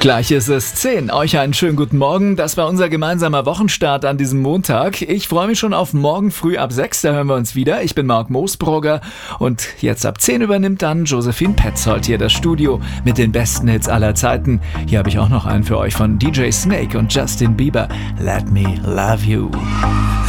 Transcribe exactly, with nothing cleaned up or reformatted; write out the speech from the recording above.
Gleich ist es zehn. Euch einen schönen guten Morgen. Das war unser gemeinsamer Wochenstart an diesem Montag. Ich freue mich schon auf morgen früh ab sechs. Da hören wir uns wieder. Ich bin Marc Moosbrugger und jetzt ab zehn übernimmt dann Josephine Petzold hier das Studio mit den besten Hits aller Zeiten. Hier habe ich auch noch einen für euch von D J Snake und Justin Bieber. Let Me Love You.